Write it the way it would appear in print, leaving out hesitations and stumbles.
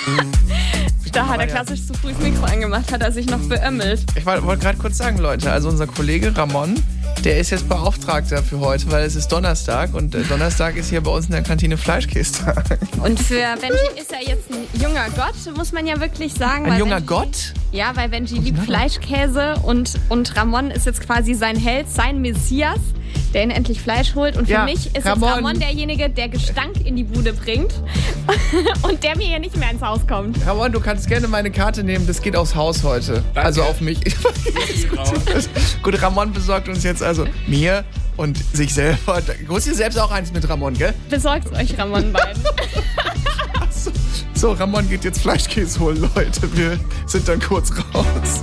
Da hat er klassisch zu früh das Mikro angemacht, hat er sich noch beömmelt. Ich wollte gerade kurz sagen, Leute, also unser Kollege Ramon, der ist jetzt Beauftragter für heute, weil es ist Donnerstag und Donnerstag ist hier bei uns in der Kantine Fleischkästag. Und für Benji ist er jetzt ein junger Gott, muss man ja wirklich sagen. Ein junger Benji, Gott? Ja, weil Benji liebt Fleischkäse und Ramon ist jetzt quasi sein Held, sein Messias, der ihn endlich Fleisch holt. Und für mich ist jetzt Ramon derjenige, der Gestank in die Bude bringt und der mir hier nicht mehr ins Haus kommt. Ramon, du kannst gerne meine Karte nehmen, das geht aufs Haus heute. Danke. Also auf mich. Gut, Ramon besorgt uns jetzt also mir und sich selber. Holst dir selbst auch eins mit Ramon, gell? Besorgt euch Ramon beiden. So, Ramon geht jetzt Fleischkäse holen, Leute. Wir sind dann kurz raus.